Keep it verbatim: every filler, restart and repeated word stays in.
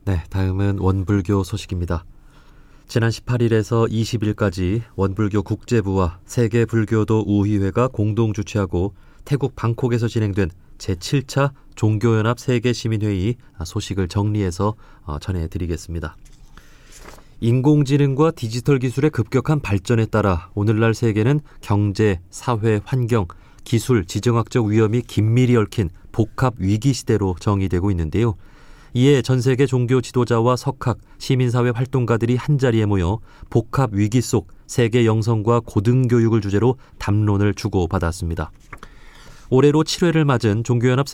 네, 다음은 원불교 소식입니다. 지난 십팔 일에서 이십 일까지 원불교 국제부와 세계불교도 우희회가 공동 주최하고 태국 방콕에서 진행된 제칠 차 종교연합 세계시민회의 소식을 정리해서 전해드리겠습니다. 인공지능과 디지털 기술의 급격한 발전에 따라 오늘날 세계는 경제, 사회, 환경, 기술, 지정학적 위험이 긴밀히 얽힌 복합 위기 시대로 정의되고 있는데요. 이에 전 세계 종교 지도자와 석학, 시민사회 활동가들이 한자리에 모여 복합 위기 속 세계 영성과 고등교육을 주제로 담론을 주고받았습니다. 올해로 칠 회를 맞은 종교연합